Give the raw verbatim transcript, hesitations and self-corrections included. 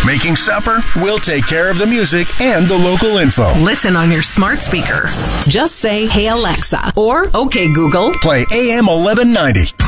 Making supper? We'll take care of the music and the local info. Listen on your smart speaker. Just say, "Hey Alexa," or "Okay Google." Play A M eleven ninety.